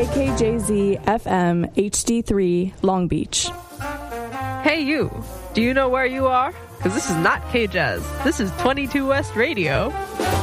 KKJZ FM HD3 Long Beach. Hey you, do you know where you are? Because this is not K-Jazz. This is 22 West Radio.